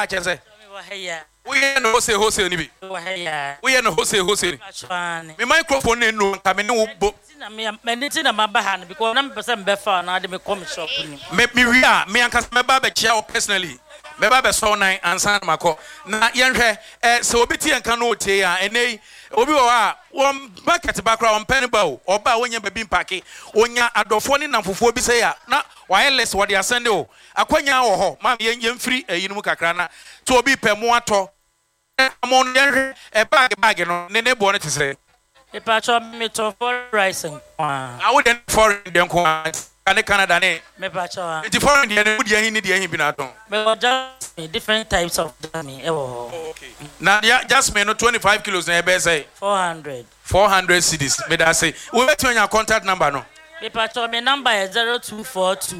ka chese we no hose ni bi we no hose me microphone no ka me ne wo bo na mabaha no because na me pese me fa na de me come shop ni me wi a me anka me ba be chia personally me ba be so nan ansan mako na yenhwe se obi tie nka no tie a enei obi wo a won market background on penny bow oba wonya baby mpake onya adofo ni namfofo bi say ya na wireless wo de asende o akwanya wo ho ma yemfiri eyinum kakra na to obi pemu ato amon yenhwe bag no ne bo no tisere e pa cho me to for rice I wouldn't foreign den ko Canada ne me pa cho the foreign den would ye ni de hin bi na ton me just different types of dummy okay now just me no 25 kilos na be say 400 cedis me da say we bet your contact number no me pa cho me number is 0242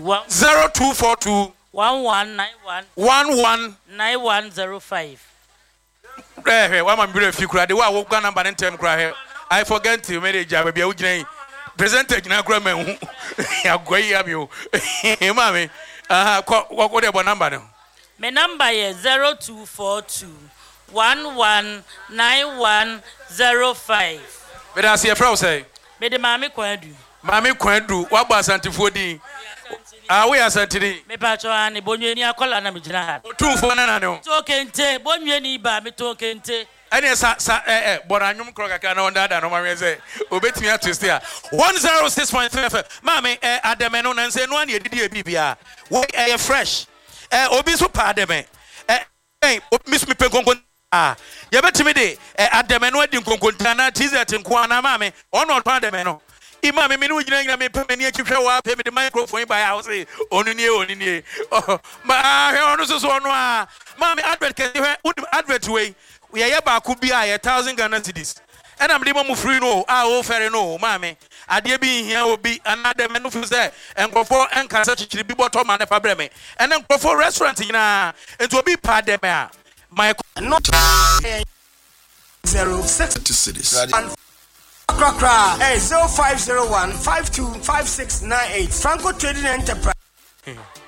119105 wa man bi fi kura de wa wo number ne tem kura he I forget to manage baby a ugina percentage na kura me ya goyi ya mi o mama ko de bo number no my number is 0242 119105 me da see friend say me de mami kwadu wa gba santifo din we asantiri me pa cho ani bonwe ni akola na me gina ha tumfo na no to kente bonwe ni ba me to kente ene sa bora nyum kro kaka na onda da no ma weze obetimi atwist ya 106.3 FM mama ademe no na nse no an edidi e bibia we fresh obi so pa ademe miss me penkonkon ye betimi de ademe no adi nkonkonta na tizet nko na mama ono to ademe no ima me no gyina me peme ni atwehwe wa peme de microphone by house onini ma he ono so ono a mama advert ke he advert we ye ba ku bia 1000 Ghana cedis and am dem mu free no o fere no mama ade bi hia obi another me no fu say enkofo enkasa chichiri bi bottom ma na fa breme and enkofo restaurant nyina ento obi pa dem a my not 06 cedis Krakra 0501 525698 Franco Trading Enterprise